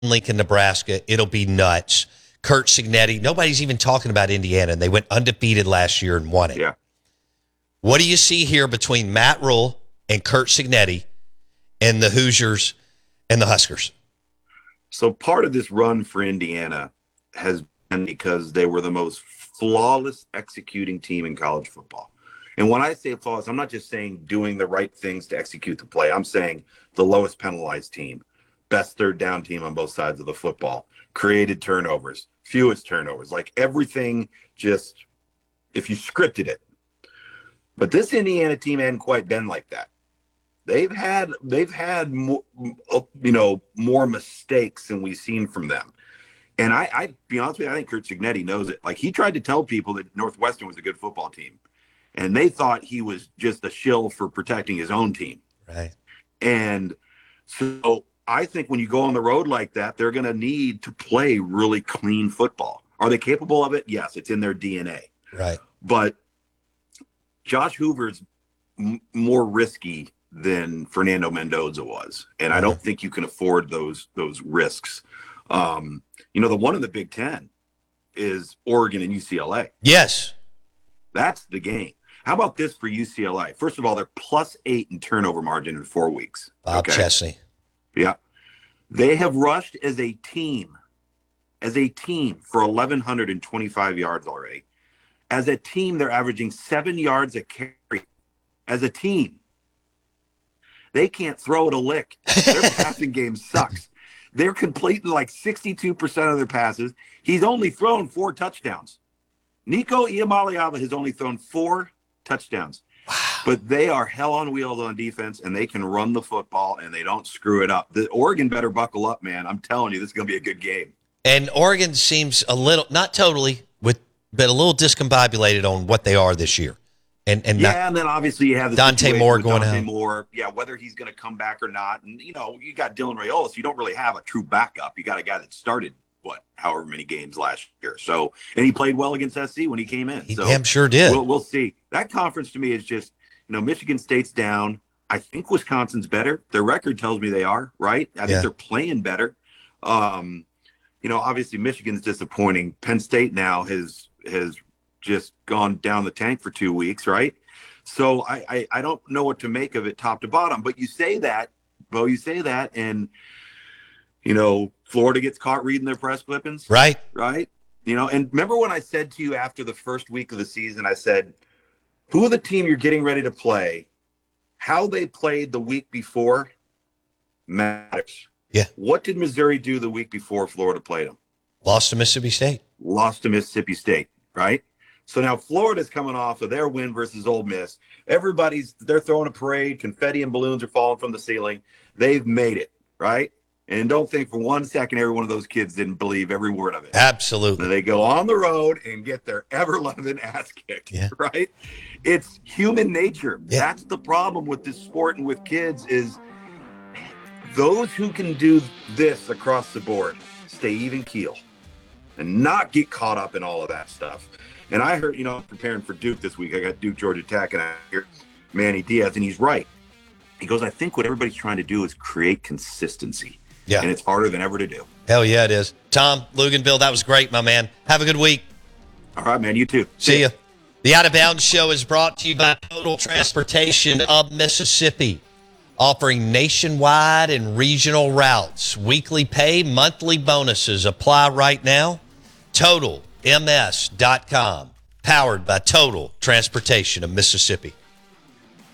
Lincoln, Nebraska. It'll be nuts. Curt Cignetti. Nobody's even talking about Indiana, and they went undefeated last year and won it. Yeah. What do you see here between Matt Rule and Curt Cignetti and the Hoosiers and the Huskers? So part of this run for Indiana has been because they were the most flawless executing team in college football. And when I say flawless, I'm not just saying doing the right things to execute the play. I'm saying the lowest penalized team, best third down team on both sides of the football, created turnovers, fewest turnovers, like everything just, if you scripted it. But this Indiana team hadn't quite been like that. They've had more, more mistakes than we've seen from them. And I be honest with you, I think Curt Cignetti knows it. Like, he tried to tell people that Northwestern was a good football team, and they thought he was just a shill for protecting his own team. Right. And so I think when you go on the road like that, they're going to need to play really clean football. Are they capable of it? Yes, it's in their DNA. Right. But Josh Hoover's more risky than Fernando Mendoza was, and I don't think you can afford those risks. The one in the Big Ten is Oregon and UCLA. Yes. That's the game. How about this for UCLA? First of all, they're +8 in turnover margin in 4 weeks. Bob Chesney. Yeah. They have rushed as a team for 1,125 yards already. As a team, they're averaging 7 yards a carry. As a team, they can't throw it a lick. Their passing game sucks. They're completing like 62% of their passes. He's only thrown 4 touchdowns. Nico Iamaleava has only thrown 4 touchdowns. Wow. But they are hell on wheels on defense, and they can run the football, and they don't screw it up. The Oregon better buckle up, man. I'm telling you, this is going to be a good game. And Oregon seems a little, not totally, but a little discombobulated on what they are this year. And then obviously you have the Dante Moore going out. Moore, whether he's going to come back or not. And, you got Dylan Raiola, so you don't really have a true backup. You got a guy that started, however many games last year. So, and he played well against SC when he came in. He damn sure did. We'll see. That conference to me is just, Michigan State's down. I think Wisconsin's better. Their record tells me they are, right? I think they're playing better. Obviously Michigan's disappointing. Penn State now has just gone down the tank for 2 weeks, right? So I don't know what to make of it top to bottom. But you say that, Bo, and, Florida gets caught reading their press clippings. Right. Right? And remember when I said to you after the first week of the season, I said, who are the team you're getting ready to play? How they played the week before matters. Yeah. What did Missouri do the week before Florida played them? Lost to Mississippi State, right? So now Florida's coming off of their win versus Ole Miss. They're throwing a parade. Confetti and balloons are falling from the ceiling. They've made it, right? And don't think for 1 second every one of those kids didn't believe every word of it. Absolutely. So they go on the road and get their ever-loving ass kicked, right? It's human nature. Yeah. That's the problem with this sport and with kids is those who can do this across the board stay even keel and not get caught up in all of that stuff. And I heard, preparing for Duke this week, I got Duke, Georgia Tech, and I hear Manny Diaz, and he's right. He goes, I think what everybody's trying to do is create consistency. Yeah. And it's harder than ever to do. Hell yeah, it is. Tom Luganville, that was great, my man. Have a good week. All right, man. You too. See ya. The Out of Bounds Show is brought to you by Total Transportation of Mississippi, offering nationwide and regional routes. Weekly pay, monthly bonuses apply right now. TotalMS.com, powered by Total Transportation of Mississippi.